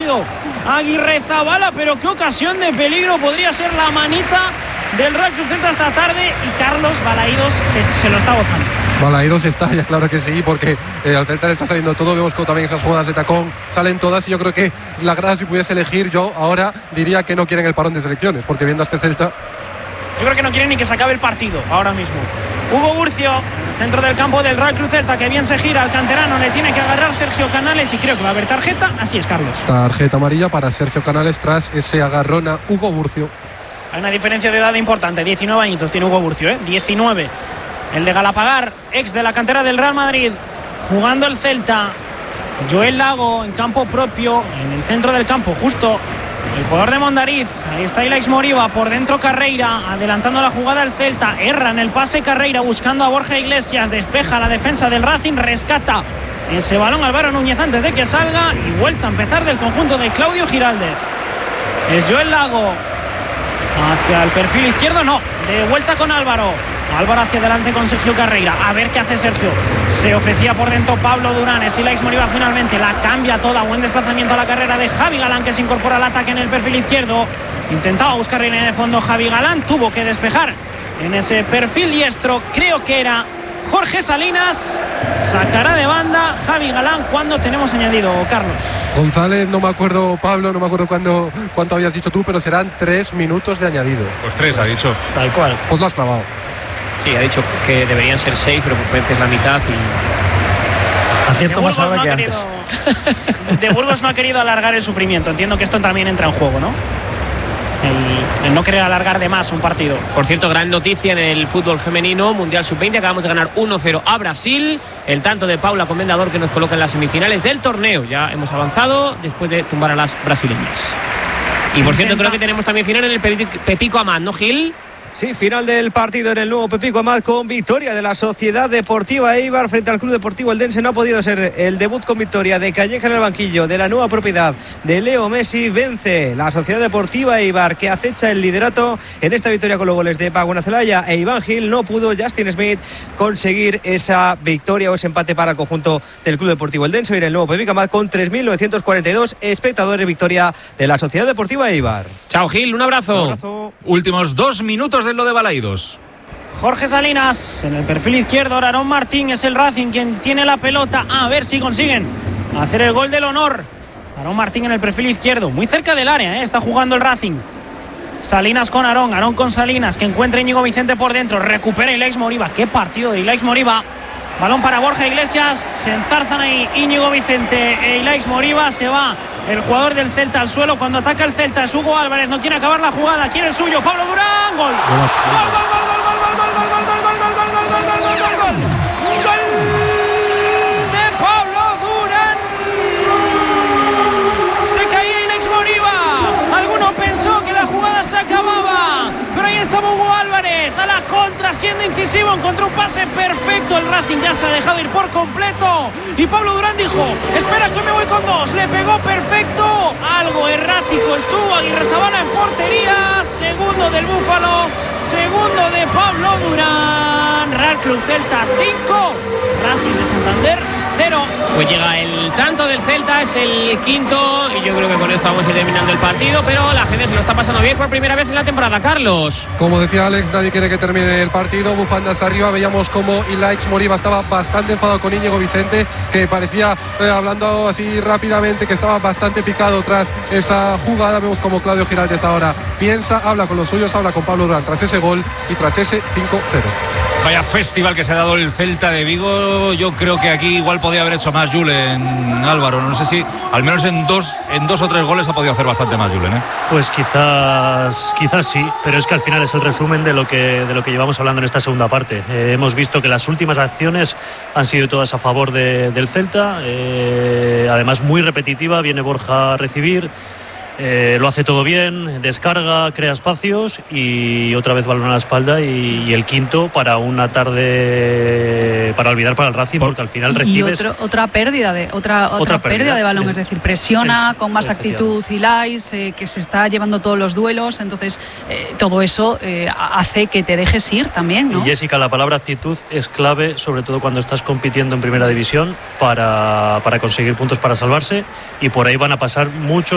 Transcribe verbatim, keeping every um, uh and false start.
rápido Aguirrezabala, pero qué ocasión de peligro podría ser la manita del Real Club Celta esta tarde, y Carlos Balaídos se, se lo está gozando. Balaídos está, ya claro que sí, porque eh, al Celta le está saliendo todo. Vemos como también esas jugadas de tacón salen todas, y yo creo que la grada, si pudiese elegir, yo ahora diría que no quieren el parón de selecciones, porque viendo a este Celta, yo creo que no quieren ni que se acabe el partido ahora mismo. Hugo Burcio, centro del campo del Real Club Celta, que bien se gira al canterano, le tiene que agarrar Sergio Canales, y creo que va a haber tarjeta. Así es, Carlos. Tarjeta amarilla para Sergio Canales tras ese agarrón a Hugo Burcio. Hay una diferencia de edad importante, diecinueve añitos tiene Hugo Burcio, ¿eh? diecinueve. El de Galapagar, ex de la cantera del Real Madrid, jugando el Celta. Joel Lago en campo propio, en el centro del campo, justo el jugador de Mondariz. Ahí está Ilaix Moriba, por dentro Carreira, adelantando la jugada al Celta. Erra en el pase Carreira, buscando a Borja Iglesias, despeja la defensa del Racing, rescata ese balón Álvaro Núñez antes de que salga, y vuelta a empezar del conjunto de Claudio Giraldez. Es Joel Lago hacia el perfil izquierdo, no, de vuelta con Álvaro. Álvaro hacia adelante con Sergio Carreira. A ver qué hace Sergio. Se ofrecía por dentro Pablo Durán. Es Ilaix Moriba finalmente. La cambia toda. Buen desplazamiento a la carrera de Javi Galán, que se incorpora al ataque en el perfil izquierdo. Intentaba buscar línea de fondo Javi Galán. Tuvo que despejar en ese perfil diestro. Creo que era Jorge Salinas. Sacará de banda Javi Galán. ¿Cuándo tenemos añadido, Carlos? González, no me acuerdo, Pablo, no me acuerdo cuándo, cuánto habías dicho tú, pero serán tres minutos de añadido. Pues tres, ha dicho. Tal cual. Pues lo has clavado. Sí, ha dicho que deberían ser seis, pero por es la mitad y... Acierto más ahora no que querido, antes. De Burgos no ha querido alargar el sufrimiento. Entiendo que esto también entra en juego, ¿no? El, el no querer alargar de más un partido. Por cierto, gran noticia en el fútbol femenino, Mundial sub veinte. Acabamos de ganar uno cero a Brasil. El tanto de Paula Comendador, que nos coloca en las semifinales del torneo. Ya hemos avanzado después de tumbar a las brasileñas. Y por cierto, creo que tenemos también final en el Pepico Amat, ¿no, Gil? Sí, final del partido en el nuevo Pepico Amat, con victoria de la Sociedad Deportiva Eibar frente al Club Deportivo Eldense. No ha podido ser el debut con victoria de Calleja en el banquillo, de la nueva propiedad de Leo Messi. Vence la Sociedad Deportiva Eibar, que acecha el liderato en esta victoria con los goles de Pago Nacelaya e Iván Gil. No pudo Justin Smith conseguir esa victoria o ese empate para el conjunto del Club Deportivo Eldense. Hoy en el nuevo Pepico Amat con tres mil novecientos cuarenta y dos espectadores. Victoria de la Sociedad Deportiva Eibar. Chao, Gil, un abrazo. Un abrazo. Últimos dos minutos de lo de Balaídos. Jorge Salinas en el perfil izquierdo. Aarón Martín es el Racing quien tiene la pelota. A ver si consiguen hacer el gol del honor. Aarón Martín en el perfil izquierdo, muy cerca del área, ¿eh? Está jugando el Racing. Salinas con Aarón, Aarón con Salinas, que encuentra Íñigo Vicente por dentro. Recupera Ilaix Moriba. Qué partido de Ilaix Moriba. Balón para Borja Iglesias. Se enzarzan ahí Íñigo Vicente e Ilaix Moriba. Se va el jugador del Celta al suelo. Cuando ataca el Celta es Hugo Álvarez. No quiere acabar la jugada. Quiere el suyo. Pablo Durán. Gol. Gol, gol, gol, gol, gol, gol, gol, gol, gol, gol, gol, gol, gol, gol, gol, gol, gol, gol. Gol de Pablo Durán. Se caía Ilaix Moriba. Alguno pensó que la jugada se acababa, pero ahí estaba Hugo Álvarez a la contra, siendo incisivo. Encontró un pase perfecto. El Racing ya se ha dejado ir por completo, y Pablo Durán dijo: espera que me voy con dos. Le pegó perfecto. Algo errático estuvo Aguirrezabala en portería. Segundo del Búfalo, segundo de Pablo Durán. Real Club Celta cinco, Racing de Santander cero. Pues llega el tanto del Celta, es el quinto, y yo creo que con esto vamos a ir terminando el partido, pero la gente se lo está pasando bien por primera vez en la temporada, Carlos. Como decía Alex, nadie quiere que termine el partido. Bufandas arriba, veíamos como Ilaix Moriba estaba bastante enfadado con Íñigo Vicente, que parecía, eh, hablando así rápidamente, que estaba bastante picado tras esa jugada. Vemos como Claudio Giraldez ahora piensa, habla con los suyos, habla con Pablo Durán tras ese gol y tras ese cinco cero. Vaya festival que se ha dado el Celta de Vigo. Yo creo que aquí igual podía haber hecho más Julen, Álvaro. No sé si al menos en dos, en dos o tres goles ha podido hacer bastante más Julen, ¿eh? Pues quizás, quizás sí, pero es que al final es el resumen de lo que, de lo que llevamos hablando en esta segunda parte. Eh, hemos visto que las últimas acciones han sido todas a favor de, del Celta. Eh, además muy repetitiva, viene Borja a recibir. Eh, lo hace todo bien, descarga, crea espacios y otra vez balón a la espalda, y, y el quinto para una tarde para olvidar para el Racing, porque al final recibes... Y otro, otra pérdida de otra, otra, otra pérdida, pérdida de balón, es, es decir, presiona es, con más actitud Ilaix, eh, que se está llevando todos los duelos, entonces eh, todo eso eh, hace que te dejes ir también, ¿no? Y Jessica, la palabra actitud es clave, sobre todo cuando estás compitiendo en primera división, para, para conseguir puntos para salvarse, y por ahí van a pasar muchos